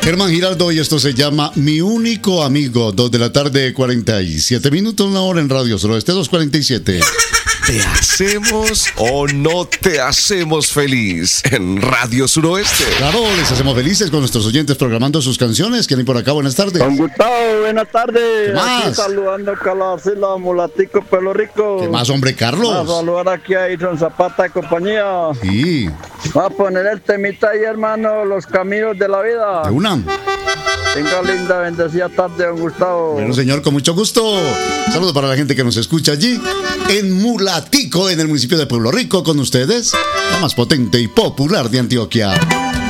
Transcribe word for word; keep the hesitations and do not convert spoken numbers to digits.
Germán Giraldo y esto se llama Mi Único Amigo. Dos de la tarde, cuarenta y siete minutos, una hora en Radio Suroeste, dos cuarenta y siete. ¿Te hacemos o no te hacemos feliz en Radio Suroeste? Claro, les hacemos felices con nuestros oyentes programando sus canciones. ¿Quieren por acá? Buenas tardes. Con Gustavo, buenas tardes. ¿Qué más? Aquí saludando a Calacila, Mulatico, Pelo Rico. ¿Qué más, hombre, Carlos? A saludar aquí a Idron Zapata y compañía. Sí. Va a poner el temita ahí, hermano, los caminos de la vida. De una. Tenga linda, bendecida tarde, don Gustavo. Bueno, señor, con mucho gusto. Saludos para la gente que nos escucha allí en Mulatico, en el municipio de Pueblo Rico, con ustedes, la más potente y popular de Antioquia.